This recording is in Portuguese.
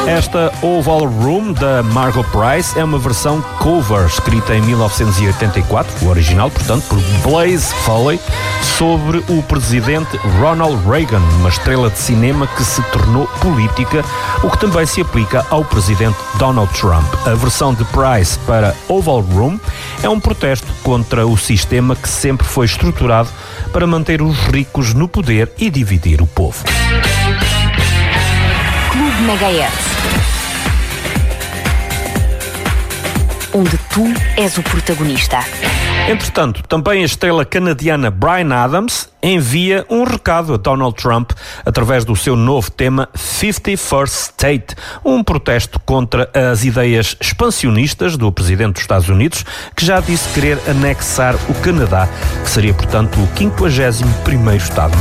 Esta Oval Room da Margot Price é uma versão cover escrita em 1984, o original, portanto, por Blaze Foley, sobre o presidente Ronald Reagan, uma estrela de cinema que se tornou política, o que também se aplica ao presidente Donald Trump. A versão de Price para Oval Room é um protesto contra o sistema que sempre foi estruturado para manter os ricos no poder e dividir o povo. Clube Megahertz, onde tu és o protagonista. Entretanto, também a estrela canadiana Bryan Adams envia um recado a Donald Trump através do seu novo tema 51st State, um protesto contra as ideias expansionistas do presidente dos Estados Unidos, que já disse querer anexar o Canadá, que seria, portanto, o 51º Estado